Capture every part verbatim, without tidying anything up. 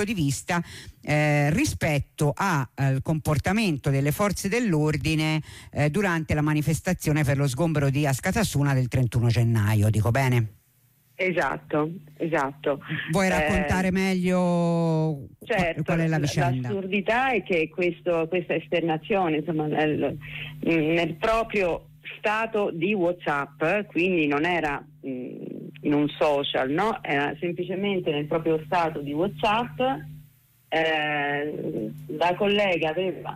di vista eh, rispetto a, al comportamento delle forze dell'ordine eh, durante la manifestazione per lo sgombero di Askatasuna del trentuno gennaio, dico bene? Esatto, esatto. Vuoi raccontare eh, meglio certo, qual è la vicenda? L'assurdità è che questo, questa esternazione, insomma, nel, nel proprio stato di WhatsApp, quindi non era mh, in un social, no? Era semplicemente nel proprio stato di WhatsApp. Eh, la collega aveva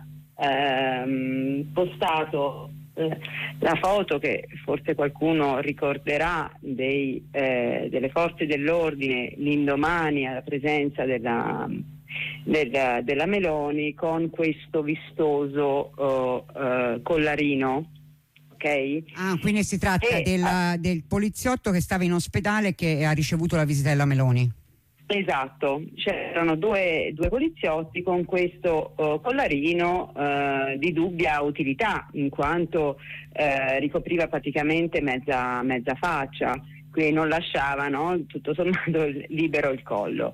ehm, postato eh, la foto che forse qualcuno ricorderà dei, eh, delle forze dell'ordine l'indomani alla presenza della, della, della Meloni con questo vistoso oh, eh, collarino. Okay. Ah, quindi si tratta e, della, ah, del poliziotto che stava in ospedale e che ha ricevuto la visita della Meloni. Esatto, c'erano due, due poliziotti con questo uh, collarino uh, di dubbia utilità, in quanto uh, ricopriva praticamente mezza, mezza faccia, quindi non lasciavano tutto sommato libero il collo.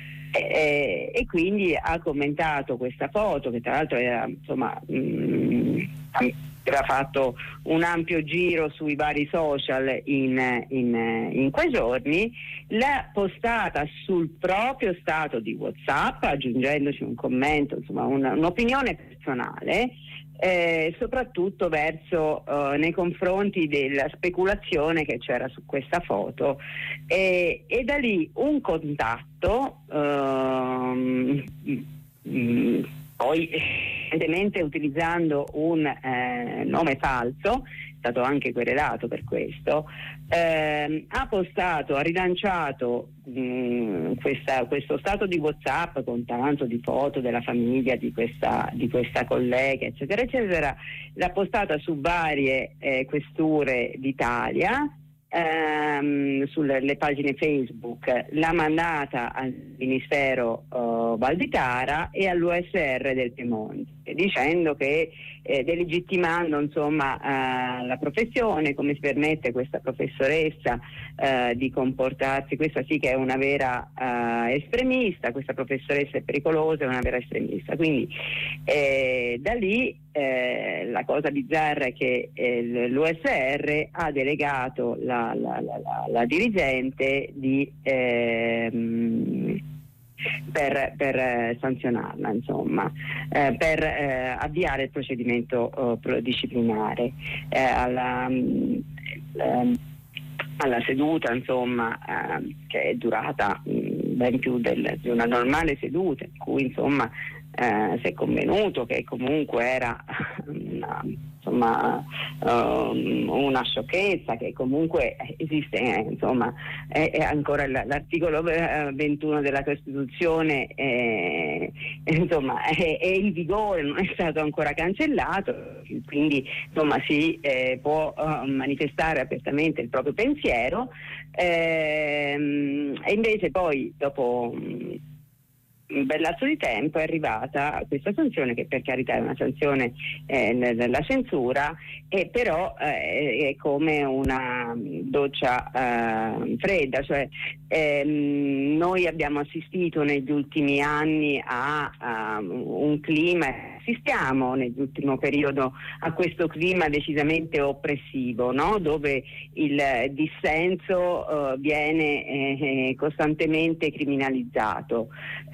E, e quindi ha commentato questa foto, che tra l'altro era, insomma, mh, era fatto un ampio giro sui vari social in, in, in quei giorni, l'ha postata sul proprio stato di WhatsApp, aggiungendoci un commento, insomma una, un'opinione personale, eh, soprattutto verso eh, nei confronti della speculazione che c'era su questa foto, e, e da lì un contatto ehm, mh, poi evidentemente utilizzando un eh, nome falso, è stato anche querelato per questo, eh, ha postato, ha rilanciato mh, questa, questo stato di WhatsApp con tanto di foto della famiglia di questa, di questa collega, eccetera, eccetera, l'ha postata su varie eh, questure d'Italia, ehm, sulle pagine Facebook, l'ha mandata al Ministero uh, Valditara e all'U S R del Piemonte, dicendo che eh, delegittimando insomma uh, la professione, come si permette questa professoressa uh, di comportarsi, questa sì che è una vera uh, estremista, questa professoressa è pericolosa, è una vera estremista. Quindi eh, da lì eh, la cosa bizzarra è che eh, l'U S R ha delegato la, la, la, la, la dirigente di ehm, per, per eh, sanzionarla, insomma, eh, per eh, avviare il procedimento eh, disciplinare eh, alla, eh, alla seduta, insomma, eh, che è durata mh, ben più del, di una normale seduta, in cui insomma eh, si è convenuto che comunque era una, insomma um, una sciocchezza, che comunque esiste, eh, insomma è, è ancora l'articolo ventuno della Costituzione, eh, insomma è, è in vigore, non è stato ancora cancellato, quindi insomma si eh, può uh, manifestare apertamente il proprio pensiero, ehm, e invece poi dopo um, un bel lasso di tempo è arrivata questa sanzione, che per carità è una sanzione eh, nella censura, e però eh, è come una doccia eh, fredda, cioè ehm, noi abbiamo assistito negli ultimi anni a, a un clima, assistiamo nell'ultimo periodo a questo clima decisamente oppressivo, no? Dove il dissenso eh, viene eh, costantemente criminalizzato.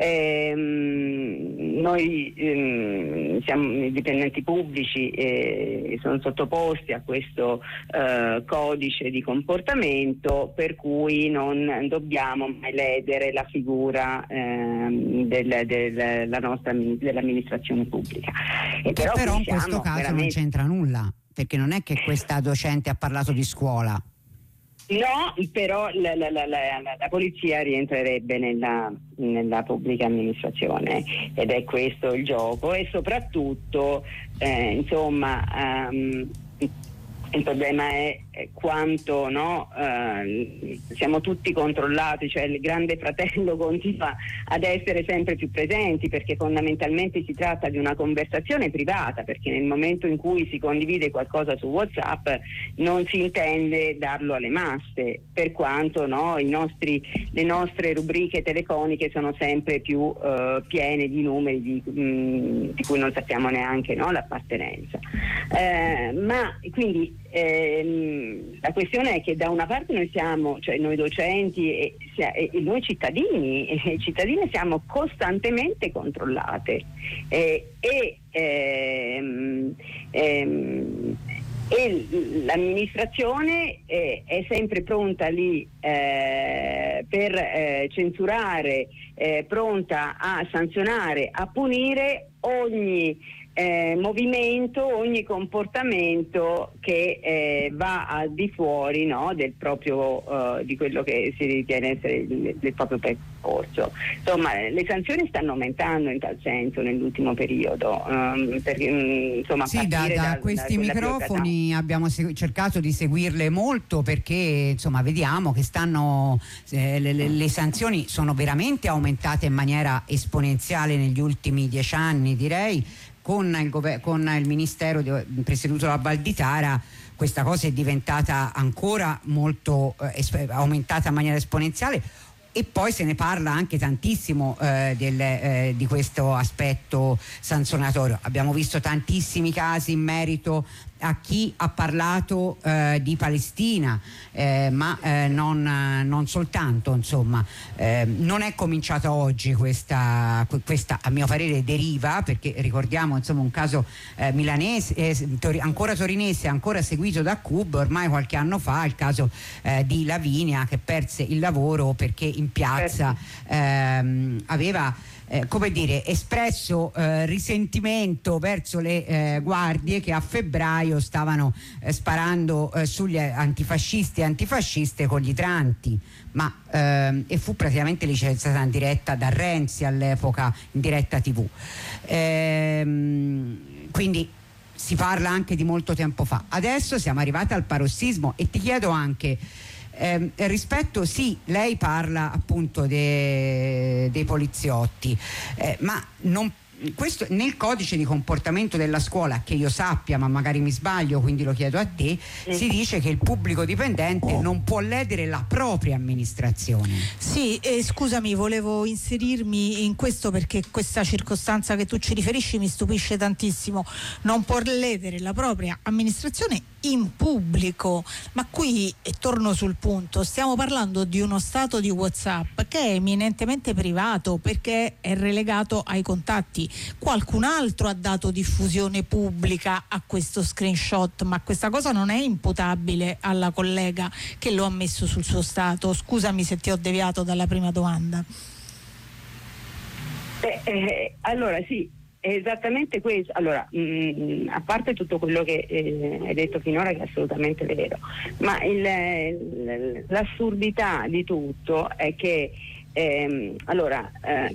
Ehm, noi ehm, siamo i dipendenti pubblici e sono sottoposti a questo eh, codice di comportamento, per cui non dobbiamo mai ledere la figura ehm, del, del, la nostra, dell'amministrazione pubblica. E però, però in questo caso veramente... non c'entra nulla, perché non è che questa docente ha parlato di scuola. No, però la, la, la, la, la polizia rientrerebbe nella, nella pubblica amministrazione, ed è questo il gioco, e soprattutto eh, insomma um, il problema è eh, quanto no, eh, siamo tutti controllati, cioè il grande fratello continua ad essere sempre più presenti, perché fondamentalmente si tratta di una conversazione privata, perché nel momento in cui si condivide qualcosa su WhatsApp non si intende darlo alle masse, per quanto no, i nostri, le nostre rubriche telefoniche sono sempre più eh, piene di numeri di, mh, di cui non sappiamo neanche no, l'appartenenza. Eh, ma quindi ehm, la questione è che da una parte noi siamo, cioè noi docenti e, e, e noi cittadini, e cittadini siamo costantemente controllate eh, e ehm, ehm, e l'amministrazione eh, è sempre pronta lì eh, per eh, censurare, eh, pronta a sanzionare, a punire ogni eh, movimento, ogni comportamento che eh, va al di fuori no, del proprio eh, di quello che si ritiene essere il, del proprio percorso. Insomma, le sanzioni stanno aumentando in tal senso nell'ultimo periodo. Um, perché, um, insomma, sì, da, da, da questi da microfoni abbiamo segu- cercato di seguirle molto, perché insomma vediamo che stanno eh, le, le, le sanzioni sono veramente aumentate in maniera esponenziale negli ultimi dieci anni, direi. Con il, gover- con il ministero di, presieduto da Valditara questa cosa è diventata ancora molto eh, esp- aumentata in maniera esponenziale, e poi se ne parla anche tantissimo eh, del, eh, di questo aspetto sanzionatorio. Abbiamo visto tantissimi casi in merito a chi ha parlato eh, di Palestina, eh, ma eh, non, non soltanto, insomma. Eh, non è cominciata oggi questa, questa, a mio parere, deriva, perché ricordiamo insomma un caso eh, milanese, eh, tor- ancora torinese, ancora seguito da C U B ormai qualche anno fa, il caso eh, di Lavinia, che perse il lavoro perché in piazza ehm, aveva Eh, come dire, espresso eh, risentimento verso le eh, guardie che a febbraio stavano eh, sparando eh, sugli antifascisti e antifasciste con gli idranti, ma ehm, e fu praticamente licenziata in diretta da Renzi all'epoca, in diretta tivù. Ehm, quindi si parla anche di molto tempo fa. Adesso siamo arrivati al parossismo, e ti chiedo anche Eh, rispetto, sì, lei parla appunto de, dei poliziotti, eh, ma non, questo, nel codice di comportamento della scuola, che io sappia, ma magari mi sbaglio, quindi lo chiedo a te, sì, si dice che il pubblico dipendente non può ledere la propria amministrazione. Sì, eh, scusami, volevo inserirmi in questo perché questa circostanza che tu ci riferisci mi stupisce tantissimo. Non può ledere la propria amministrazione in pubblico, ma qui, e torno sul punto, stiamo parlando di uno stato di WhatsApp che è eminentemente privato, perché è relegato ai contatti. Qualcun altro ha dato diffusione pubblica a questo screenshot, ma questa cosa non è imputabile alla collega che lo ha messo sul suo stato. Scusami se ti ho deviato dalla prima domanda. Beh, eh, allora sì, è esattamente questo. Allora, mh, a parte tutto quello che eh, hai detto finora, che è assolutamente vero, ma il, il, l'assurdità di tutto è che ehm, allora eh,